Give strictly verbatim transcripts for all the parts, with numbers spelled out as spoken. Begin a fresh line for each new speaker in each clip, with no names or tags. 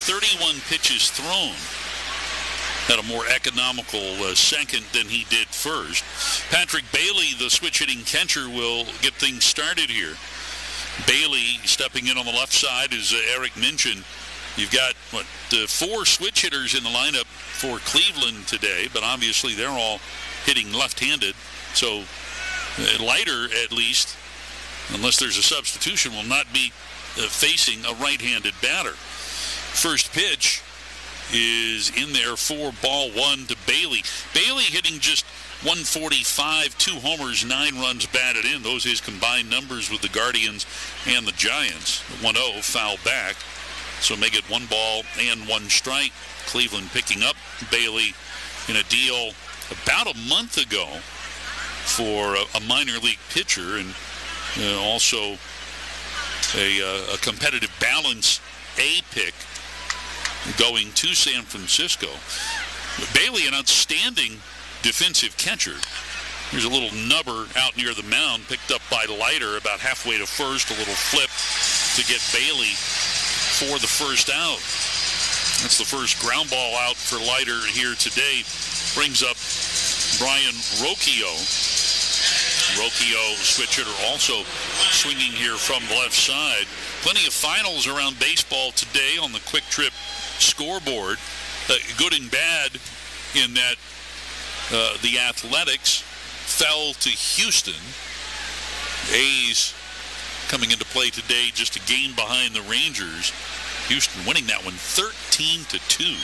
thirty-one pitches thrown. Had a more economical uh, second than he did first. Patrick Bailey, the switch-hitting catcher, will get things started here. Bailey stepping in on the left side is uh, Eric Minchin. You've got, what, uh, four switch hitters in the lineup for Cleveland today, but obviously they're all hitting left-handed. So uh, Leiter, at least, unless there's a substitution, will not be uh, facing a right-handed batter. First pitch is in there for ball one to Bailey. Bailey hitting just one forty-five, two homers, nine runs batted in. Those his combined numbers with the Guardians and the Giants. one oh, foul back. So make it one ball and one strike. Cleveland picking up Bailey in a deal about a month ago for a, a minor league pitcher, and uh, also a, uh, a competitive balance A pick going to San Francisco. Bailey, an outstanding defensive catcher. There's a little nubber out near the mound picked up by Leiter about halfway to first. A little flip to get Bailey for the first out. That's the first ground ball out for Leiter here today. Brings up Brian Rocchio. Rocchio, switch hitter, also swinging here from the left side. Plenty of finals around baseball today on the Quick Trip scoreboard. Uh, good and bad in that uh, the Athletics fell to Houston. A's coming into play today just a game behind the Rangers. Houston winning that one thirteen to two.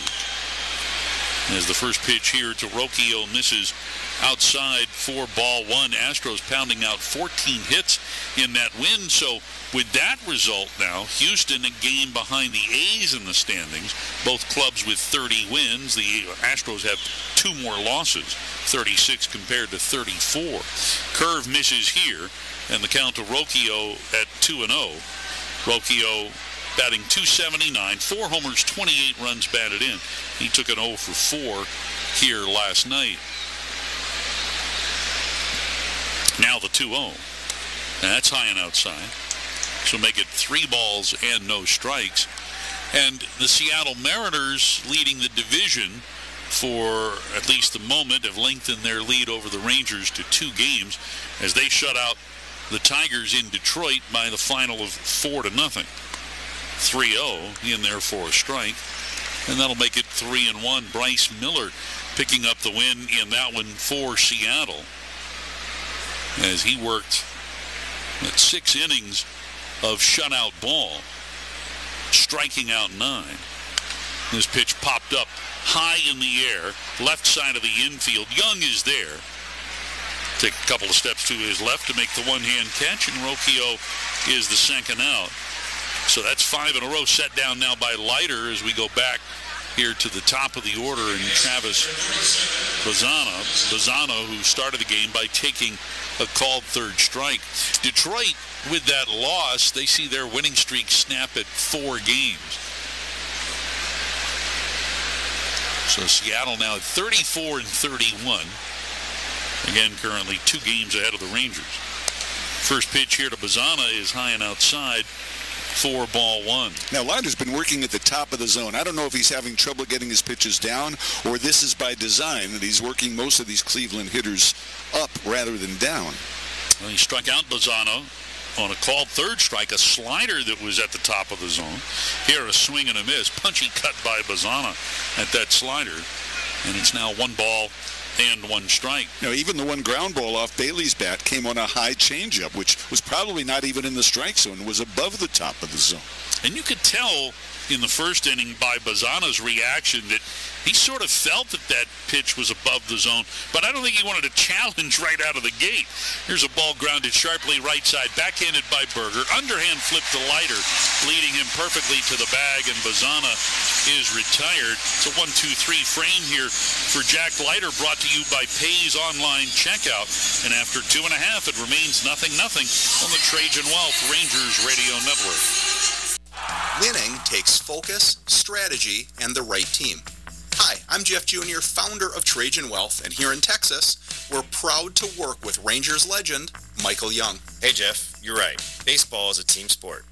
As the first pitch here to Rocchio misses outside for ball one. Astros pounding out fourteen hits in that win. So with that result now, Houston a game behind the A's in the standings. Both clubs with thirty wins. The Astros have two more losses, thirty-six compared to thirty-four. Curve misses here, and the count to Rocchio at two and oh. Rocchio batting two seventy-nine, four homers, twenty-eight runs batted in. He took an oh for four here last night. Now the two oh. That's high and outside. So make it three balls and no strikes. And the Seattle Mariners, leading the division for at least the moment, have lengthened their lead over the Rangers to two games as they shut out the Tigers in Detroit by the final of four to nothing. three oh in there for a strike, and that'll make it three and one. Bryce Miller picking up the win in that one for Seattle as he worked at six innings of shutout ball, striking out nine. This pitch popped up high in the air, left side of the infield. Young is there. Take a couple of steps to his left to make the one-hand catch, and Rocchio is the second out. So that's five in a row set down now by Leiter as we go back here to the top of the order, and Travis Bazzana. Bazzana, who started the game by taking a called third strike. Detroit, with that loss, they see their winning streak snap at four games. So Seattle now at thirty-four and thirty-one. Again, currently two games ahead of the Rangers. First pitch here to Bazzana is high and outside for ball one.
Now, Leiter's been working at the top of the zone. I don't know if he's having trouble getting his pitches down, or this is by design, that he's working most of these Cleveland hitters up rather than down.
Well, he struck out Bazzana on a called third strike, a slider that was at the top of the zone. Here, a swing and a miss. Punchy cut by Bazzana at that slider. And it's now one ball and one strike.
Now, even the one ground ball off Bailey's bat came on a high changeup, which was probably not even in the strike zone, was above the top of the zone.
And you could tell in the first inning by Bazzana's reaction that he sort of felt that that pitch was above the zone, but I don't think he wanted to challenge right out of the gate. Here's a ball grounded sharply right side, backhanded by Berger. Underhand flip to Leiter, leading him perfectly to the bag, and Bazzana is retired. It's a one two three frame here for Jack Leiter, brought to you by Pays Online Checkout. And after two and a half, it remains nothing nothing on the Trajan Wealth Rangers Radio Network.
Winning takes focus, strategy, and the right team. Hi, I'm Jeff Junior, founder of Trajan Wealth, and here in Texas, we're proud to work with Rangers legend Michael Young.
Hey Jeff, you're right. Baseball is a team sport.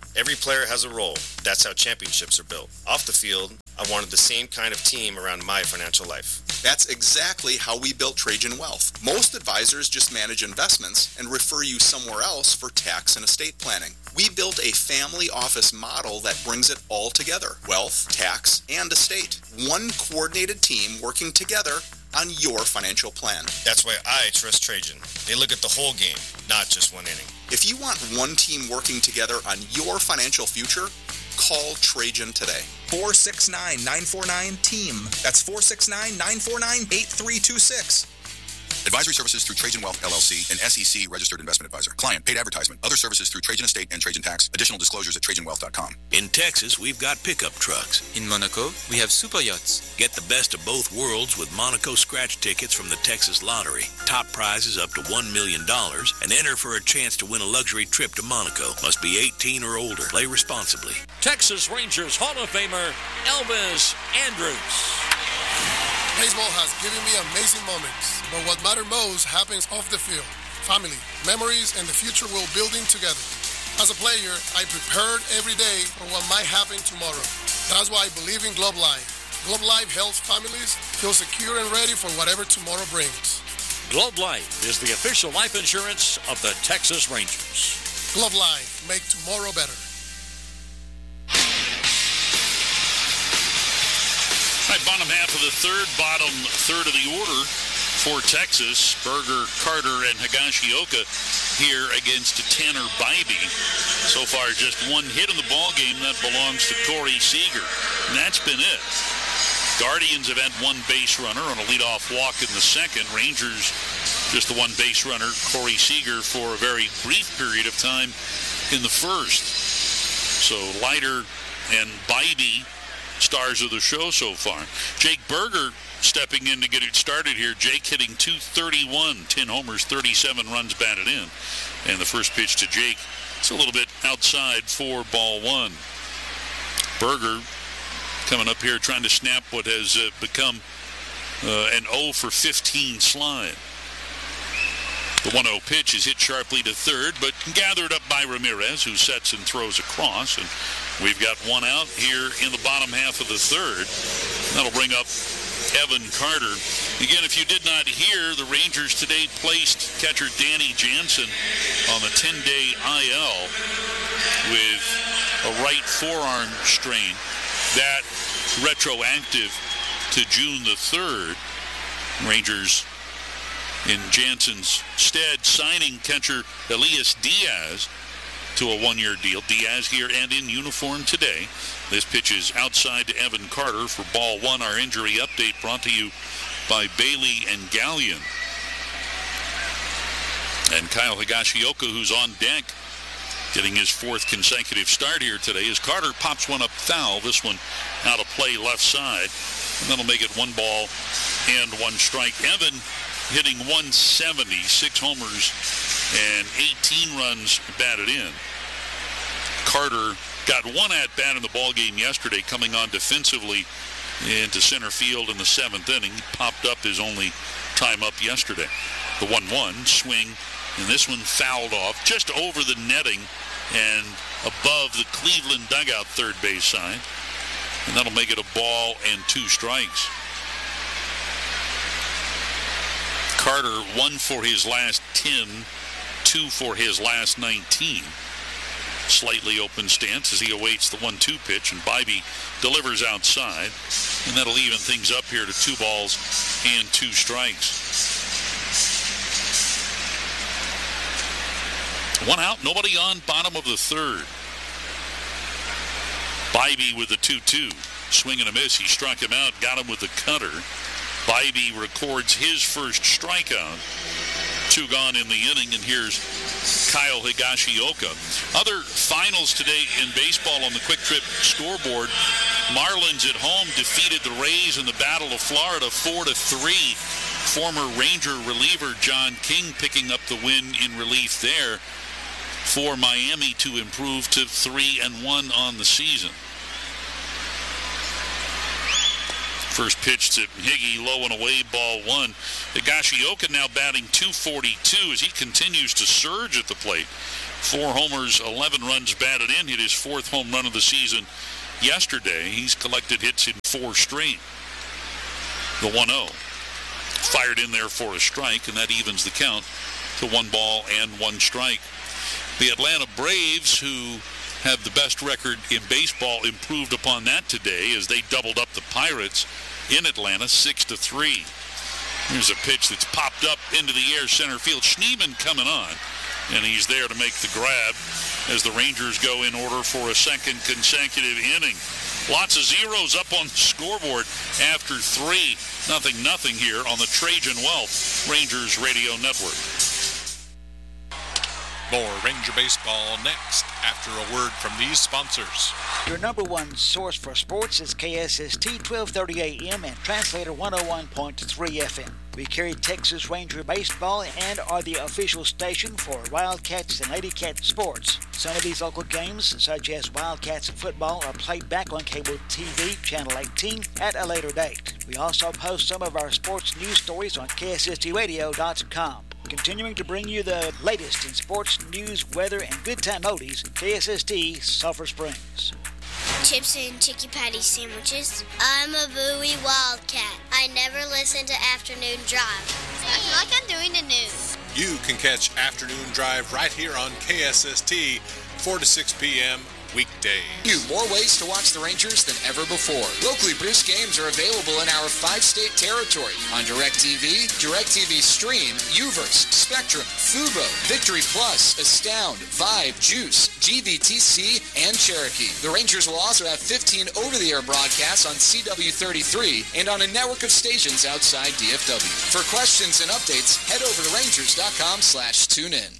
Every player has a role. That's how championships are built. Off the field, I wanted the same kind of team around my financial life.
That's exactly how we built Trajan Wealth. Most advisors just manage investments and refer you somewhere else for tax and estate planning. We built a family office model that brings it all together: wealth, tax, and estate. One coordinated team working together on your financial plan.
That's why I trust Trajan. They look at the whole game, not just one inning.
If you want one team working together on your financial future, call Trajan today.
four six nine, nine four nine, TEAM. That's four six nine, nine four nine, eight three two six.
Advisory services through Trajan Wealth, L L C, an S E C registered investment advisor. Client paid advertisement. Other services through Trajan Estate and Trajan Tax. Additional disclosures at Trajan Wealth dot com.
In Texas, we've got pickup trucks.
In Monaco, we have super yachts.
Get the best of both worlds with Monaco scratch tickets from the Texas Lottery. Top prizes up to one million dollars and enter for a chance to win a luxury trip to Monaco. Must be eighteen or older. Play responsibly.
Texas Rangers Hall of Famer Elvis Andrus.
Baseball has given me amazing moments, but what matters most happens off the field. Family, memories, and the future we're building together. As a player, I prepared every day for what might happen tomorrow. That's why I believe in Globe Life. Globe Life helps families feel secure and ready for whatever tomorrow brings.
Globe Life is the official life insurance of the Texas Rangers.
Globe Life, make tomorrow better.
All right, bottom half of the third, bottom third of the order for Texas. Berger, Carter, and Higashioka here against Tanner Bybee. So far, just one hit in the ball game. That belongs to Corey Seager. And that's been it. Guardians have had one base runner on a leadoff walk in the second. Rangers, just the one base runner, Corey Seager, for a very brief period of time in the first. So Leiter and Bybee, stars of the show so far. Jake Berger stepping in to get it started here. Jake hitting two thirty-one, ten homers, thirty-seven runs batted in. And the first pitch to Jake, it's a little bit outside for ball one. Berger coming up here trying to snap what has uh, become uh, an oh for fifteen slide. The one oh pitch is hit sharply to third, but gathered up by Ramirez, who sets and throws across. And we've got one out here in the bottom half of the third. That'll bring up Evan Carter. Again, if you did not hear, the Rangers today placed catcher Danny Jansen on the ten-day I L with a right forearm strain. That retroactive to June the third. Rangers in Jansen's stead signing catcher Elias Diaz to a one-year deal. Diaz here and in uniform today. This pitch is outside to Evan Carter for ball one. Our injury update brought to you by Bailey and Gallion. And Kyle Higashioka, who's on deck, getting his fourth consecutive start here today, as Carter pops one up foul. This one out of play left side. And that'll make it one ball and one strike. Evan hitting one seventy, six homers and eighteen runs batted in. Carter got one at-bat in the ballgame yesterday, coming on defensively into center field in the seventh inning. He popped up his only time up yesterday. The one one swing, and this one fouled off just over the netting and above the Cleveland dugout third base side. And that'll make it a ball and two strikes. Carter, one for his last ten, two for his last nineteen. Slightly open stance as he awaits the one two pitch, and Bybee delivers outside. And that'll even things up here to two balls and two strikes. One out, nobody on, bottom of the third. Bybee with the two two. Swing and a miss. He struck him out, got him with the cutter. Bybee records his first strikeout. Two gone in the inning, and here's Kyle Higashioka. Other finals today in baseball on the Quick Trip scoreboard. Marlins at home defeated the Rays in the Battle of Florida four to three. Former Ranger reliever John King picking up the win in relief there for Miami to improve to three and one on the season. First pitch to Higgy, low and away, ball one. Higashioka now batting two forty-two as he continues to surge at the plate. Four homers, eleven runs batted in. Hit his fourth home run of the season yesterday. He's collected hits in four straight. The one oh. Fired in there for a strike, and that evens the count to one ball and one strike. The Atlanta Braves, who have the best record in baseball, improved upon that today as they doubled up the Pirates in Atlanta, six to three. Here's a pitch that's popped up into the air center field. Schneemann coming on, and he's there to make the grab as the Rangers go in order for a second consecutive inning. Lots of zeros up on the scoreboard after three. Nothing, nothing here on the Trajan Wealth Rangers Radio Network.
More Ranger Baseball next after a word from these sponsors.
Your number one source for sports is K S S T twelve thirty A M and Translator one oh one point three F M. We carry Texas Ranger Baseball and are the official station for Wildcats and Lady Cat sports. Some of these local games, such as Wildcats football, are played back on cable T V, Channel eighteen, at a later date. We also post some of our sports news stories on K S S T radio dot com. Continuing to bring you the latest in sports, news, weather, and good time oldies, K S S T Sulphur Springs.
Chips and chicky patty sandwiches. I'm a Bowie Wildcat. I never listen to Afternoon Drive. I feel like I'm doing the news.
You can catch Afternoon Drive right here on K S S T, four to six p.m. weekdays.
New, more ways to watch the Rangers than ever before. Locally produced games are available in our five-state territory on DirecTV, DirecTV Stream, Uverse, Spectrum, Fubo, Victory Plus, Astound, Vibe, Juice, G V T C, and Cherokee. The Rangers will also have fifteen over-the-air broadcasts on C W thirty-three and on a network of stations outside D F W. For questions and updates, head over to Rangers dot com slash tune in.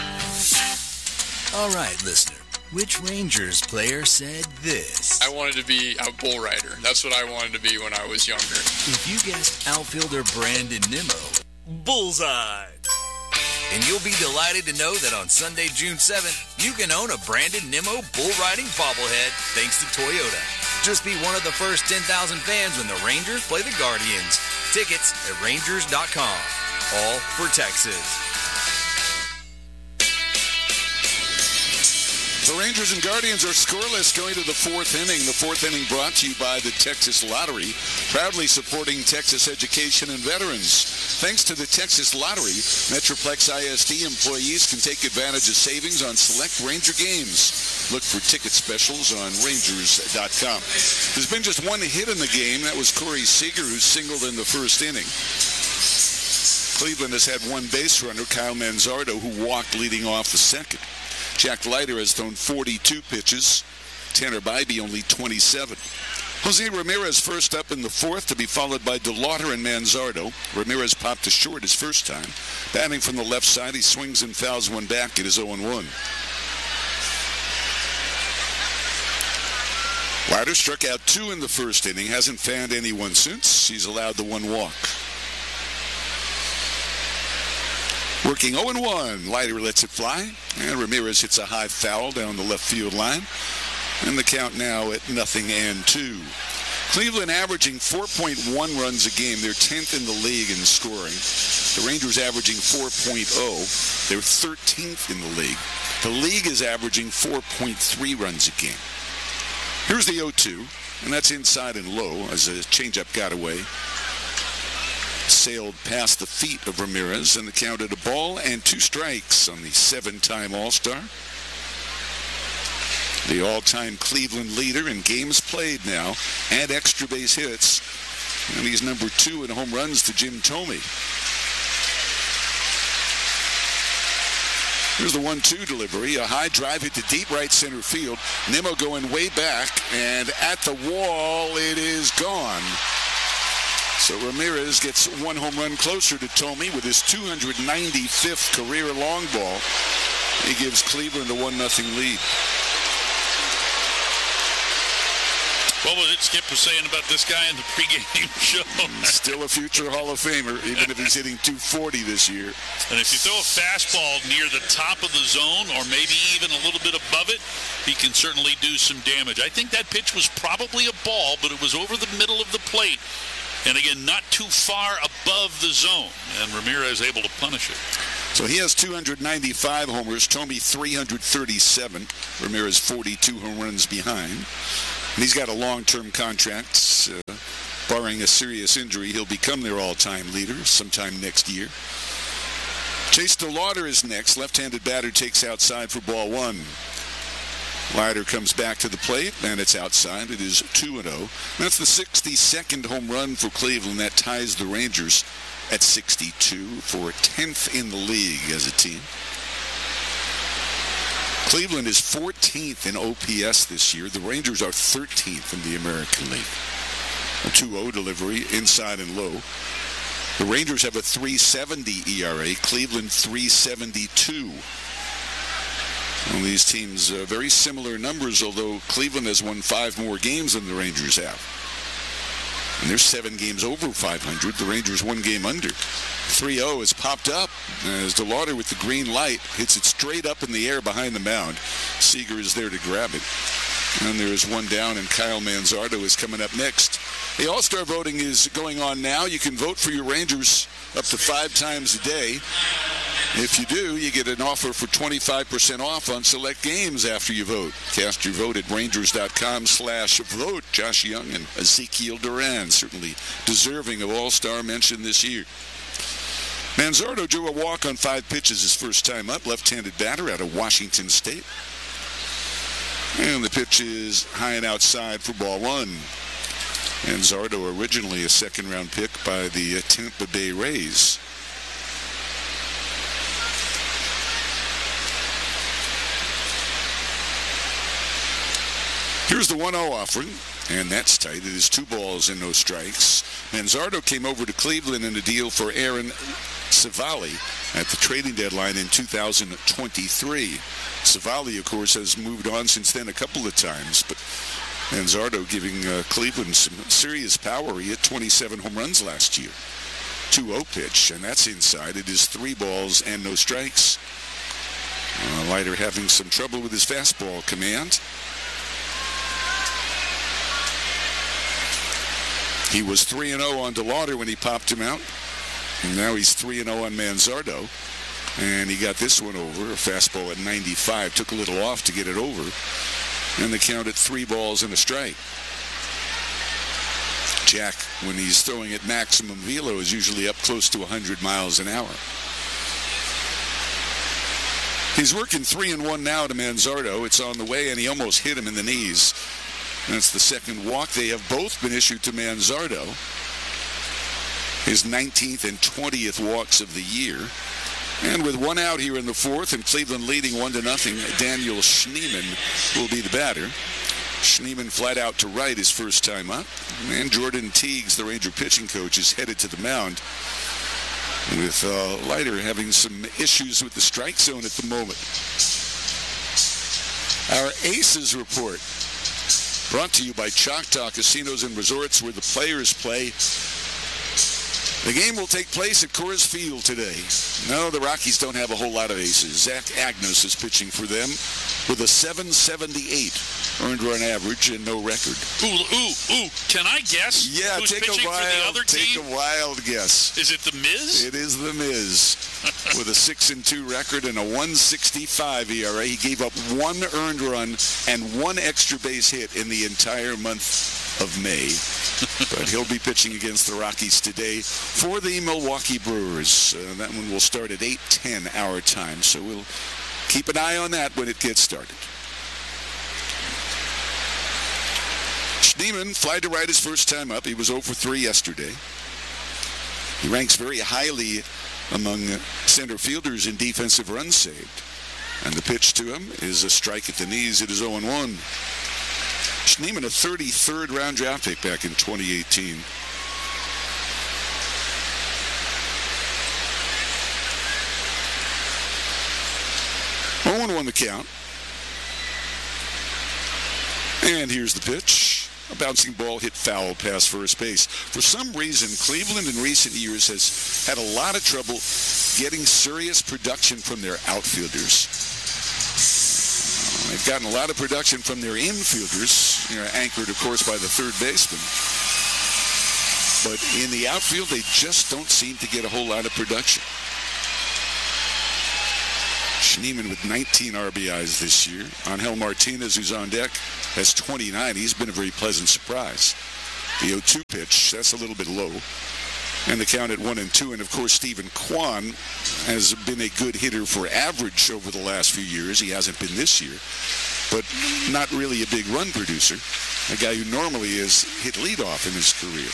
All right, listener. Which Rangers player said this?
I wanted to be a bull rider. That's what I wanted to be when I was younger.
If you guessed outfielder Brandon Nimmo, bullseye. And you'll be delighted to know that on Sunday, June seventh, you can own a Brandon Nimmo bull riding bobblehead thanks to Toyota. Just be one of the first ten thousand fans when the Rangers play the Guardians. Tickets at Rangers dot com. All for Texas.
The Rangers and Guardians are scoreless going to the fourth inning. The fourth inning brought to you by the Texas Lottery, proudly supporting Texas education and veterans. Thanks to the Texas Lottery, Metroplex I S D employees can take advantage of savings on select Ranger games. Look for ticket specials on Rangers dot com. There's been just one hit in the game. That was Corey Seager, who singled in the first inning. Cleveland has had one base runner, Kyle Manzardo, who walked leading off the second. Jack Leiter has thrown forty-two pitches. Tanner Bybee only twenty-seven. Jose Ramirez first up in the fourth, to be followed by DeLauter and Manzardo. Ramirez popped to short his first time. Batting from the left side, he swings and fouls one back. It is oh and one. Leiter struck out two in the first inning. Hasn't found anyone since. He's allowed the one walk. Working oh and one, Leiter lets it fly, and Ramirez hits a high foul down the left field line. And the count now at nothing and two. Cleveland averaging four point one runs a game. They're tenth in the league in scoring. The Rangers averaging four point oh. They're thirteenth in the league. The league is averaging four point three runs a game. Here's the oh two, and that's inside and low as a changeup got away. Sailed past the feet of Ramirez, and the count at a ball and two strikes on the seven-time All-Star. The all-time Cleveland leader in games played now and extra base hits. And he's number two in home runs to Jim Thome. Here's the one two delivery. A high drive hit to deep right center field. Nimmo going way back, and at the wall, it is gone. So Ramirez gets one home run closer to Thome with his two hundred ninety-fifth career long ball. He gives Cleveland a one nothing lead.
What was it Skip was saying about this guy in the pregame show?
Still a future Hall of Famer, even if he's hitting two forty this year.
And if you throw a fastball near the top of the zone, or maybe even a little bit above it, he can certainly do some damage. I think that pitch was probably a ball, but it was over the middle of the plate. And again, not too far above the zone. And Ramirez able to punish it.
So he has two hundred ninety-five homers, Thome three hundred thirty-seven, Ramirez forty-two home runs behind. And he's got a long-term contract. Uh, barring a serious injury, he'll become their all-time leader sometime next year. Chase DeLauder is next. Left-handed batter takes outside for ball one. Leiter comes back to the plate, and it's outside. It is two and oh. That's the sixty-second home run for Cleveland. That ties the Rangers at sixty-two for tenth in the league as a team. Cleveland is fourteenth in O P S this year. The Rangers are thirteenth in the American League. A two oh delivery, inside and low. The Rangers have a three seventy E R A. Cleveland three seventy-two. Well, these teams, uh, very similar numbers, although Cleveland has won five more games than the Rangers have. And they're seven games over five hundred. The Rangers one game under. three oh has popped up as DeLauder with the green light hits it straight up in the air behind the mound. Seager is there to grab it. And there is one down, and Kyle Manzardo is coming up next. The All-Star voting is going on now. You can vote for your Rangers up to five times a day. If you do, you get an offer for twenty-five percent off on select games after you vote. Cast your vote at Rangers.com slash vote. Josh Young and Ezekiel Duran, certainly deserving of All-Star mention this year. Manzardo drew a walk on five pitches his first time up. Left-handed batter out of Washington State. And the pitch is high and outside for ball one. Manzardo, originally a second-round pick by the Tampa Bay Rays. Here's the one oh offering, and that's tight. It is two balls and no strikes. Manzardo came over to Cleveland in a deal for Aaron Civale at the trading deadline in two thousand twenty-three. Civale, of course, has moved on since then a couple of times, but Manzardo giving uh, Cleveland some serious power. He hit twenty-seven home runs last year. two oh pitch, and that's inside. It is three balls and no strikes. Uh, Leiter having some trouble with his fastball command. He was three and oh on DeLauder when he popped him out. And now he's three and oh on Manzardo. And he got this one over. A fastball at ninety-five. Took a little off to get it over. And the count at three balls and a strike. Jack, when he's throwing at maximum velo, is usually up close to one hundred miles an hour. He's working three and one now to Manzardo. It's on the way, and he almost hit him in the knees. That's the second walk. They have both been issued to Manzardo. His nineteenth and twentieth walks of the year. And with one out here in the fourth and Cleveland leading one to nothing, Daniel Schneemann will be the batter. Schneemann flat out to right his first time up. And Jordan Teagues, the Ranger pitching coach, is headed to the mound, with uh, Leiter having some issues with the strike zone at the moment. Our Aces report, brought to you by Choctaw Casinos and Resorts, where the players play. The game will take place at Coors Field today. No, the Rockies don't have a whole lot of aces. Zach Agnos is pitching for them with a seven seventy-eight earned run average and no record.
Ooh, ooh, ooh. Can I guess?
Yeah,
who's
take
pitching
a wild,
for the other
take
team?
a wild guess.
Is it the Miz?
It is the Miz with a six and two record and a one sixty-five E R A. He gave up one earned run and one extra base hit in the entire month of May. But he'll be pitching against the Rockies today for the Milwaukee Brewers. Uh, that one will start at eight ten our time, so we'll keep an eye on that when it gets started. Schneemann fly to right his first time up. He was oh for three yesterday. He ranks very highly among center fielders in defensive runs saved. And the pitch to him is a strike at the knees. It is oh and one. Schneemann, a thirty-third round draft pick back in twenty eighteen. oh and one the count. And here's the pitch. A bouncing ball hit foul past first base. For some reason, Cleveland in recent years has had a lot of trouble getting serious production from their outfielders. They've gotten a lot of production from their infielders, you know, anchored, of course, by the third baseman. But in the outfield, they just don't seem to get a whole lot of production. Schneemann with nineteen R B Is this year. Angel Martinez, who's on deck, has twenty-nine. He's been a very pleasant surprise. The oh two pitch, that's a little bit low. And the count at one and two. And, of course, Stephen Kwan has been a good hitter for average over the last few years. He hasn't been this year. But not really a big run producer. A guy who normally has hit leadoff in his career.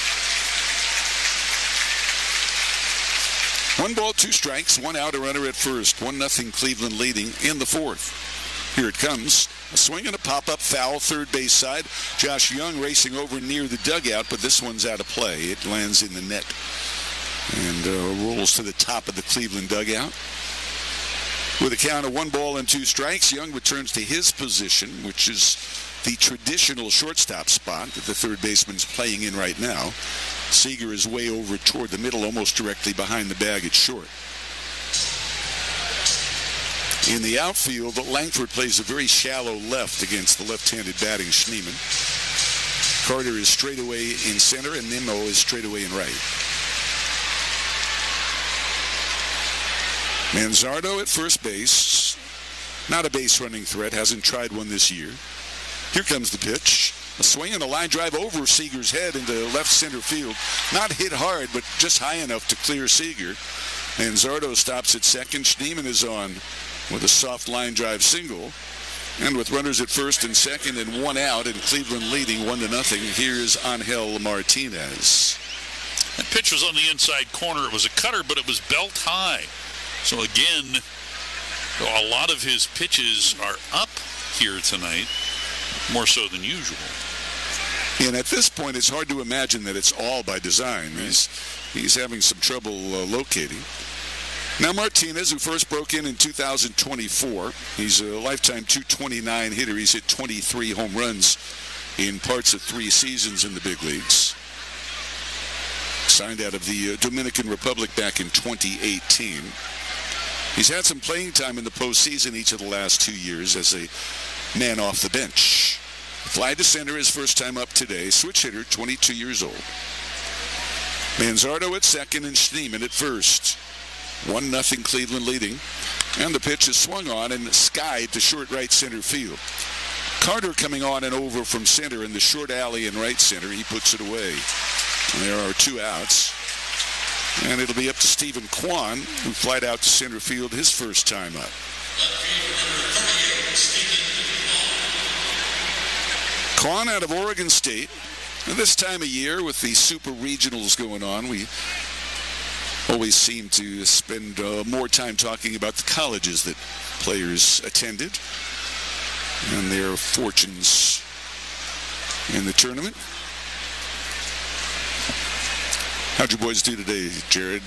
One ball, two strikes, one out, a runner at first. One nothing Cleveland leading in the fourth. Here it comes. A swing and a pop-up foul, third base side. Josh Young racing over near the dugout, but this one's out of play. It lands in the net and uh, rolls to the top of the Cleveland dugout. With a count of one ball and two strikes, Young returns to his position, which is the traditional shortstop spot that the third baseman's playing in right now. Seager is way over toward the middle, almost directly behind the bag at short. In the outfield, Langford plays a very shallow left against the left-handed batting Schneemann. Carter is straight away in center, and Nimmo is straight away in right. Manzardo at first base. Not a base-running threat, hasn't tried one this year. Here comes the pitch. A swing and a line drive over Seager's head into left center field. Not hit hard, but just high enough to clear Seager. Manzardo stops at second. Schneemann is on with a soft line drive single. And with runners at first and second and one out and Cleveland leading one to nothing, here's Angel Martinez.
That pitch was on the inside corner. It was a cutter, but it was belt high. So again, a lot of his pitches are up here tonight, more so than usual.
And at this point, it's hard to imagine that it's all by design. He's, he's having some trouble uh, locating. Now Martinez, who first broke in in two thousand twenty-four, he's a lifetime two twenty-nine hitter. He's hit twenty-three home runs in parts of three seasons in the big leagues. Signed out of the uh, Dominican Republic back in twenty eighteen. He's had some playing time in the postseason each of the last two years as a man off the bench. Fly to center his first time up today. Switch hitter, twenty-two years old. Manzardo at second and Schneemann at first. One nothing Cleveland leading. And the pitch is swung on and skied to short right center field. Carter coming on and over from center in the short alley in right center. He puts it away. And there are two outs. And it'll be up to Stephen Kwan, who flied out to center field his first time up. Kwan out of Oregon State. And this time of year, with the super regionals going on, we always seem to spend uh, more time talking about the colleges that players attended and their fortunes in the tournament. How'd you boys do today, Jared?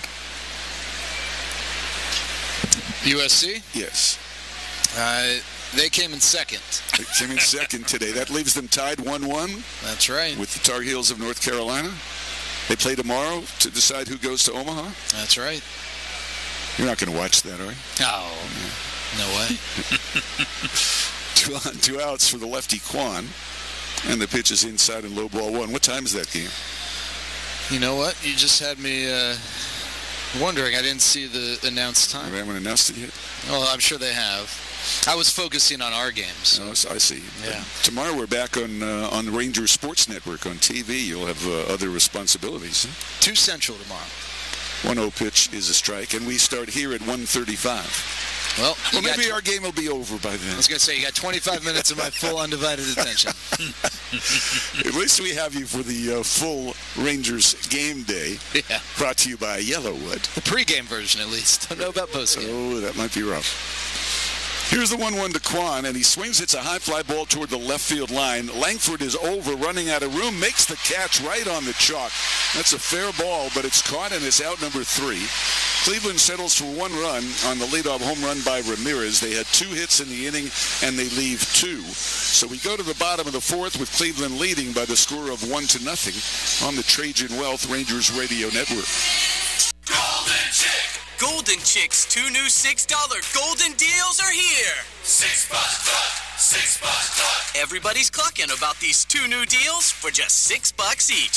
U S C?
Yes.
Uh, they came in second.
They came in second today. That leaves them tied one one.
That's right.
With the Tar Heels of North Carolina. They play tomorrow to decide who goes to Omaha.
That's right.
You're not going to watch that, are you?
No. No way.
two, on, two outs for the lefty Kwan. And the pitch is inside and low ball one. What time is that game?
You know what? You just had me uh, wondering. I didn't see the announced time.
They haven't announced it yet?
Well, I'm sure they have. I was focusing on our games. So.
Oh, I see.
Yeah.
But tomorrow we're back on uh, on the Rangers Sports Network on T V. You'll have uh, other responsibilities. Huh?
two Central tomorrow.
one oh pitch is a strike, and we start here at one thirty-five.
Well,
well maybe tw- our game will be over by then.
I was going to say, you got twenty-five minutes of my full undivided attention.
At least we have you for the uh, full Rangers game day.
Yeah.
Brought to you by Yellowwood.
The pregame version, at least. Don't know about postgame.
Oh, that might be rough. Here's the one one to Kwan, and he swings. It's a high fly ball toward the left field line. Langford is over, running out of room, makes the catch right on the chalk. That's a fair ball, but it's caught, and it's out number three. Cleveland settles for one run on the leadoff home run by Ramirez. They had two hits in the inning, and they leave two. So we go to the bottom of the fourth with Cleveland leading by the score of one to nothing on the Trajan Wealth Rangers Radio Network.
Golden Chick. Golden Chick's two new six dollar golden deals are here. Six bucks cluck, six bucks cluck. Everybody's clucking about these two new deals for just six bucks each.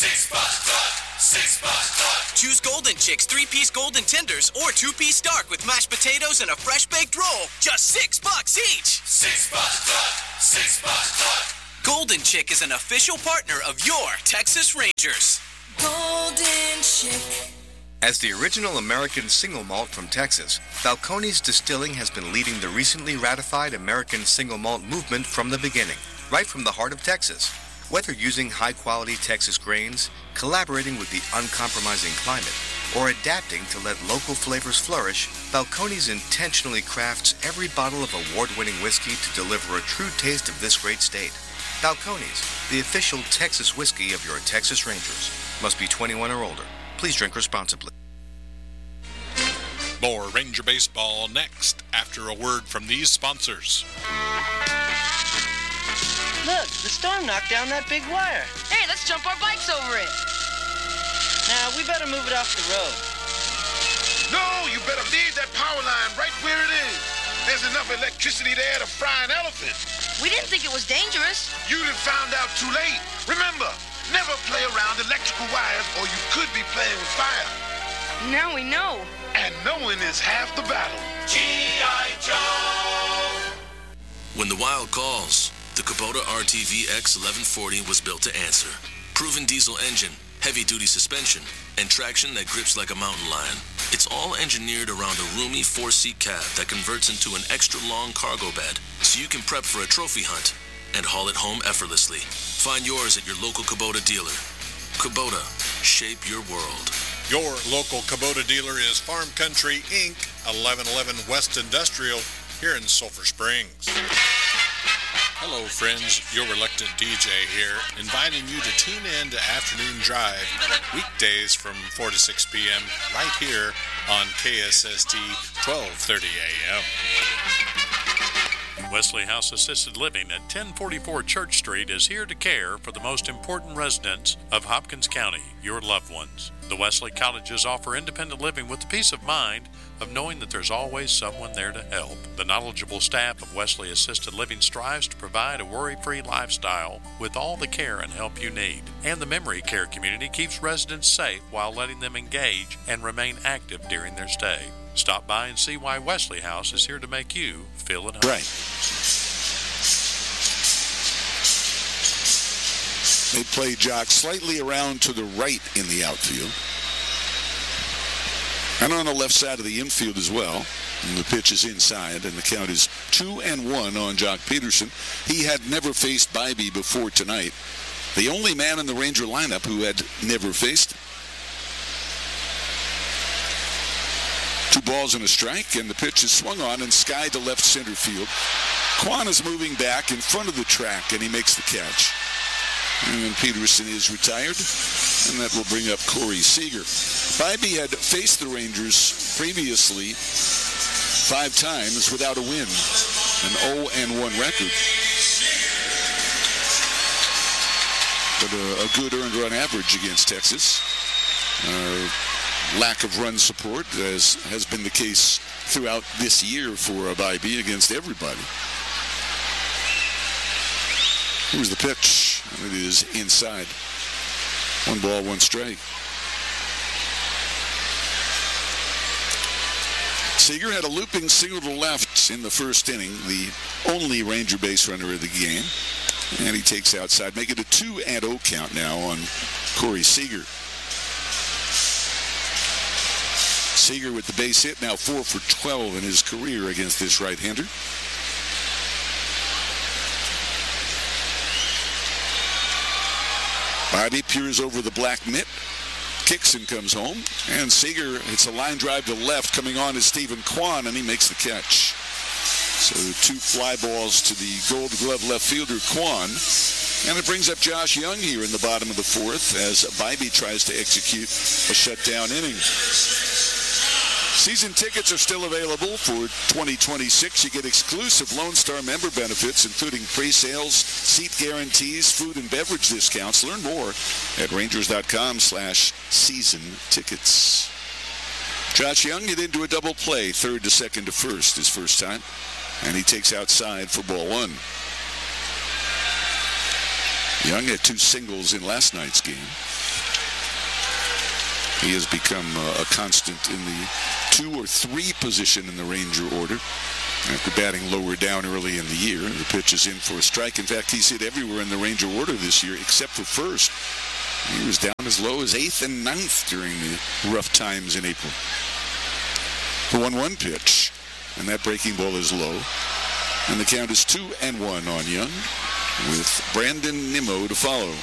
Six bucks good. Six bucks good. Choose Golden Chicks three-piece golden tenders or two-piece dark with mashed potatoes and a fresh baked roll. Just six bucks each. Six bucks good. Six bucks good. Golden Chick is an official partner of your Texas Rangers.
Golden Chick.
As the original American single malt from Texas, Balcones Distilling has been leading the recently ratified American single malt movement from the beginning, right from the heart of Texas. Whether using high-quality Texas grains, collaborating with the uncompromising climate, or adapting to let local flavors flourish, Balcones intentionally crafts every bottle of award-winning whiskey to deliver a true taste of this great state. Balcones, the official Texas whiskey of your Texas Rangers. Must be twenty-one or older. Please drink responsibly.
More Ranger Baseball next after a word from these sponsors.
Look, the storm knocked down that big wire.
Hey, let's jump our bikes over it.
Now, we better move it off the road.
No, you better leave that power line right where it is. There's enough electricity there to fry an elephant.
We didn't think it was dangerous.
You'd have found out too late. Remember, never play around electrical wires or you could be playing with fire.
Now we know.
And knowing is half the battle.
G I. Joe!
When the wild calls, the Kubota R T V X eleven forty was built to answer. Proven diesel engine, heavy-duty suspension, and traction that grips like a mountain lion. It's all engineered around a roomy four-seat cab that converts into an extra-long cargo bed, so you can prep for a trophy hunt and haul it home effortlessly. Find yours at your local Kubota dealer. Kubota, shape your world.
Your local Kubota dealer is Farm Country Incorporated, eleven eleven West Industrial, here in Sulphur Springs. Hello, friends. Your reluctant D J here, inviting you to tune in to Afternoon Drive, weekdays from four to six p.m., right here on K S S T, twelve thirty a.m.
Wesley House Assisted Living at ten forty-four Church Street is here to care for the most important residents of Hopkins County, your loved ones. The Wesley Cottages offer independent living with the peace of mind of knowing that there's always someone there to help. The knowledgeable staff of Wesley Assisted Living strives to provide a worry-free lifestyle with all the care and help you need. And the memory care community keeps residents safe while letting them engage and remain active during their stay. Stop by and see why Wesley House is here to make you feel at home.
Right. They play Jock slightly around to the right in the outfield. And on the left side of the infield as well. And the pitch is inside, and the count is two and one on Jock Peterson. He had never faced Bybee before tonight. The only man in the Ranger lineup who had never faced him. Two balls and a strike, and the pitch is swung on and skied to left center field. Kwan is moving back in front of the track, and he makes the catch. And Peterson is retired, and that will bring up Corey Seager. Bybee had faced the Rangers previously five times without a win, an oh and one record. But a, a good earned run average against Texas. Uh, lack of run support, as has been the case throughout this year for a Bybee against everybody. Here's the pitch. It is inside. One ball, one strike. Seager had a looping single to left in the first inning, the only Ranger base runner of the game. And he takes outside, make it a two and oh count now on Corey Seager. Seager with the base hit, now four for twelve in his career against this right-hander. Bybee peers over the black mitt. Kicks and comes home. And Seager hits a line drive to left. Coming on is Stephen Kwan, and he makes the catch. So two fly balls to the Gold Glove left fielder, Kwan. And it brings up Josh Young here in the bottom of the fourth as Bybee tries to execute a shutdown inning. Season tickets are still available for twenty twenty-six. You get exclusive Lone Star member benefits, including pre-sales, seat guarantees, food and beverage discounts. Learn more at rangers.com slash season tickets. Josh Young get into a double play, third to second to first his first time. And he takes outside for ball one. Young had two singles in last night's game. He has become uh, a constant in the two or three position in the Ranger order. After batting lower down early in the year, the pitch is in for a strike. In fact, he's hit everywhere in the Ranger order this year except for first. He was down as low as eighth and ninth during the rough times in April. The one one pitch, and that breaking ball is low. And the count is two and one on Young, with Brandon Nimmo to follow.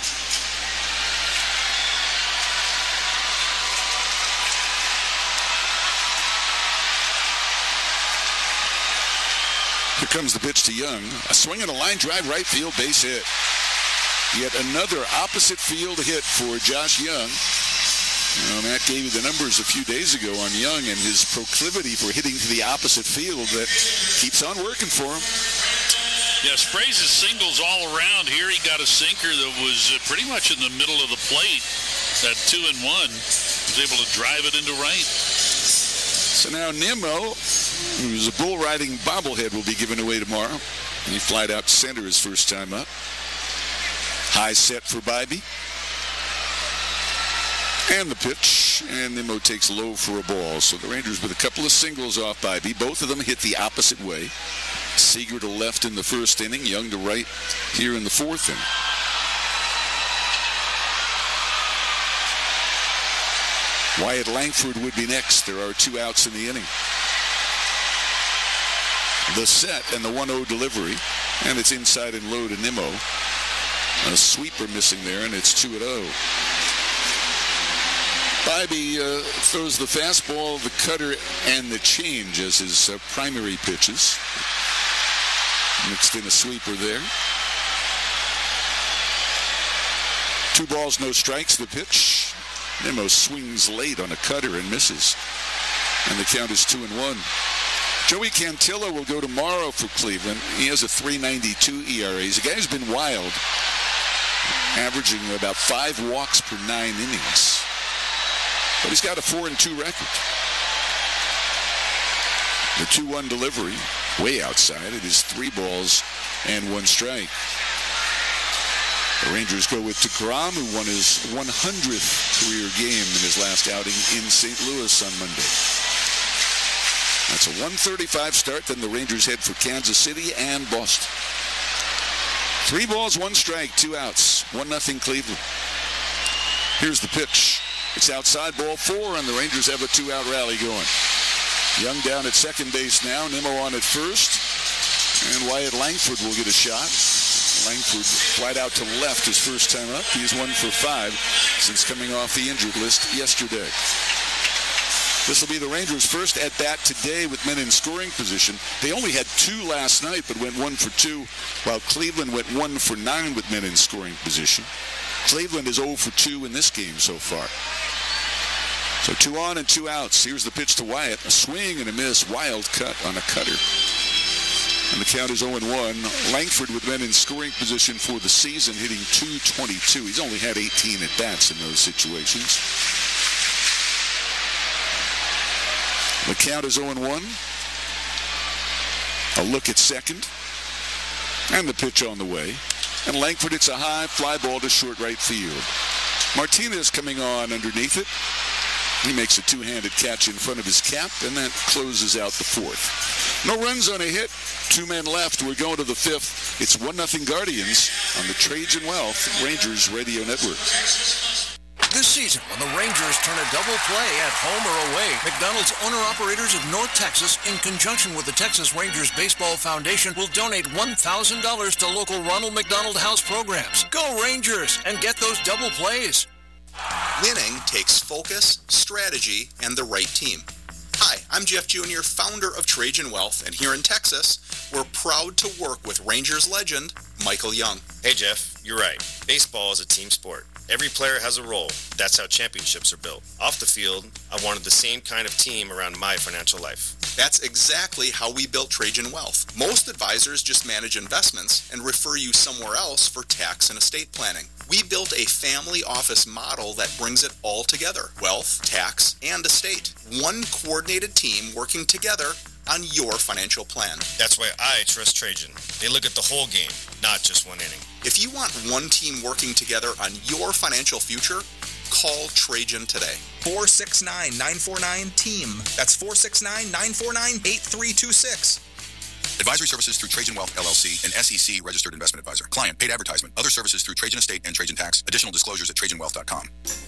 Here comes the pitch to Young. A swing and a line drive right field, base hit. Yet another opposite field hit for Josh Young. Well, Matt gave you the numbers a few days ago on Young and his proclivity for hitting to the opposite field that keeps on working for him.
Yeah, sprays his singles all around. Here he got a sinker that was uh, pretty much in the middle of the plate at two and one. Was able to drive it into right.
So now Nimmo, who's a bull riding bobblehead, will be given away tomorrow. And he flied out to center his first time up. High set for Bybee. And the pitch, and Nimmo takes low for a ball. So the Rangers with a couple of singles off Bybee. Both of them hit the opposite way. Seager to left in the first inning, Young to right here in the fourth inning. Wyatt Langford would be next. There are two outs in the inning. The set and the one oh delivery, and it's inside and low to Nimmo. A sweeper missing there, and it's two and oh. Bybee uh, throws the fastball, the cutter, and the change as his uh, primary pitches. Mixed in a sweeper there. Two balls, no strikes, the pitch. Nimmo swings late on a cutter and misses. And the count is two and one. Joey Cantillo will go tomorrow for Cleveland. He has a three ninety-two E R A. He's a guy who's been wild, averaging about five walks per nine innings. But he's got a four and two record. The two one delivery, way outside. It is three balls and one strike. The Rangers go with DeGrom, who won his one hundredth career game in his last outing in Saint Louis on Monday. That's a one thirty-five start. Then the Rangers head for Kansas City and Boston. Three balls, one strike, two outs. One nothing Cleveland. Here's the pitch. It's outside, ball four, and the Rangers have a two-out rally going. Young down at second base now. Nimmo on at first. And Wyatt Langford will get a shot. Langford flied out to left his first time up. He's one for five since coming off the injured list yesterday. This will be the Rangers' first at-bat today with men in scoring position. They only had two last night, but went one for two, while Cleveland went one for nine with men in scoring position. Cleveland is oh for two in this game so far. So two on and two outs. Here's the pitch to Wyatt. A swing and a miss. Wild cut on a cutter. And the count is oh and one. Langford with men in scoring position for the season, hitting two twenty-two. He's only had eighteen at-bats in those situations. The count is oh and one. A look at second. And the pitch on the way. And Langford hits a high fly ball to short right field. Martinez coming on underneath it. He makes a two-handed catch in front of his cap, and that closes out the fourth. No runs on a hit. Two men left. We're going to the fifth. It's one nothing Guardians on the Trajan Wealth Rangers Radio Network.
This season, when the Rangers turn a double play at home or away, McDonald's owner-operators of North Texas, in conjunction with the Texas Rangers Baseball Foundation, will donate one thousand dollars to local Ronald McDonald House programs. Go Rangers and get those double plays.
Winning takes focus, strategy, and the right team. Hi, I'm Jeff Junior, founder of Trajan Wealth, and here in Texas, we're proud to work with Rangers legend, Michael Young.
Hey Jeff, you're right. Baseball is a team sport. Every player has a role. That's how championships are built. Off the field, I wanted the same kind of team around my financial life.
That's exactly how we built Trajan Wealth. Most advisors just manage investments and refer you somewhere else for tax and estate planning. We built a family office model that brings it all together. Wealth, tax, and estate. One coordinated team working together on your financial plan.
That's why I trust Trajan. They look at the whole game, not just one inning.
If you want one team working together on your financial future, Call Trajan today.
four six nine, nine four nine, TEAM. That's four six nine, nine four nine, eight three two six.
Advisory services through Trajan Wealth, L L C, an S E C registered investment advisor. Client, paid advertisement. Other services through Trajan Estate and Trajan Tax. Additional disclosures at trajan wealth dot com.